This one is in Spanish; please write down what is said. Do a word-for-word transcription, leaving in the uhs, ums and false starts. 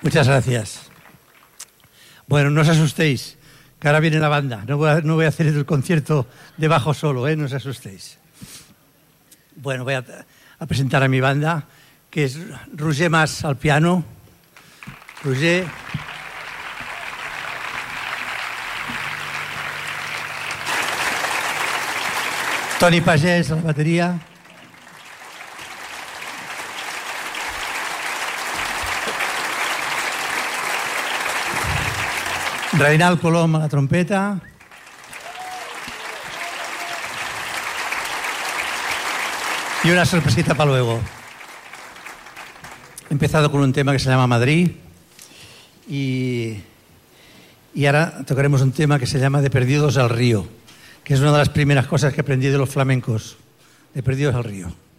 Muchas gracias. Bueno, no os asustéis, que ahora viene la banda. No voy a, no voy a hacer el concierto de bajo solo, ¿eh? No os asustéis. Bueno, voy a, a presentar a mi banda, que es Roger Mas al piano. Roger. Toni Pagès a la batería. Reinald Colom a la trompeta. Y una sorpresita para luego. He empezado con un tema que se llama Madrid y, y ahora tocaremos un tema que se llama De Perdidos al Río, que es una de las primeras cosas que aprendí de los flamencos, de Perdidos al Río.